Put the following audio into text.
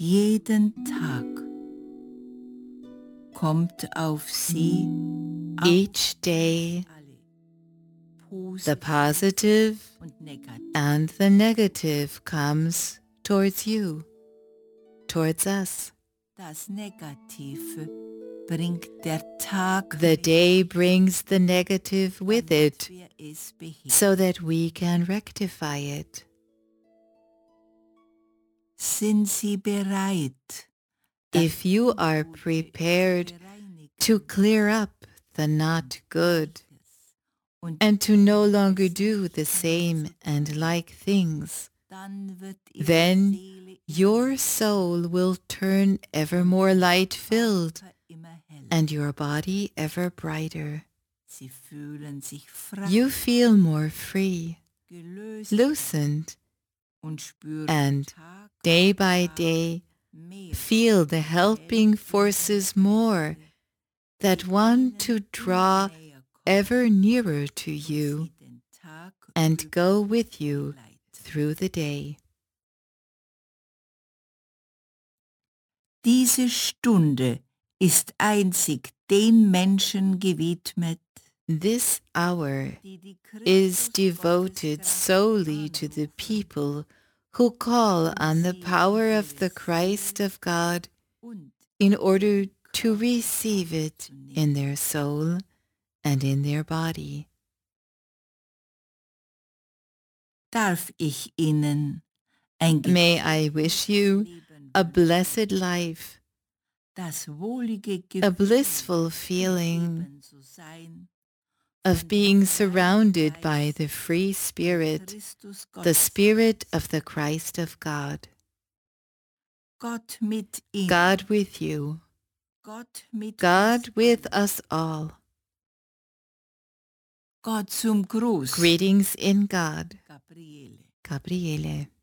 Jeden Tag kommt auf sie Each day, the positive und negativ. and the negative comes towards you, towards us. Das Negative bringt der Tag The mit, day brings the negative with damit it wir es beheben. so that we can rectify it. Sind Sie bereit, If you are prepared to clear up the not good and to no longer do the same and like things, dann wird Ihre then Seele your soul will turn ever more light-filled immer heller. and your body ever brighter. Sie fühlen sich frei, You feel more free, gelöst loosened, und spüren and Tag day für by Tag day mehr feel the helping forces more that want to draw näher kommen ever nearer to und you Sie den Tag and über go with you begleiten. through the day. Diese Stunde ist einzig den Menschen gewidmet, This hour die die is Christus devoted Gotteskraft solely to the anrufen people who call on the sie power of the ihre Christ Seele of God und in order to Körper receive it aufzunehmen. in their soul and in their body. Darf ich Ihnen ein May I wish you Leben a wünschen, blessed life, das wohlige a Gefühl, blissful feeling umgeben zu sein of von being dem surrounded freien by Geist the free der Spirit, Christus the Gottes, Spirit of the Christ of God. Gott mit Ihnen, God with you, Gott mit God uns with allen. us all. Gott zum Gruß, Greetings in God, Gabriele. Gabriele.